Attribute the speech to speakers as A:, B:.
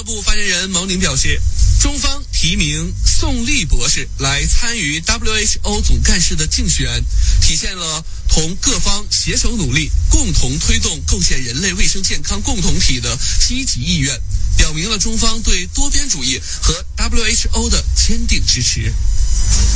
A: 部发言人毛宁表示，中方提名宋立博士来参与 WHO 总干事的竞选，体现了同各方携手努力，共同推动构建人类卫生健康共同体的积极意愿，表明了中方对多边主义和 WHO 的坚定支持。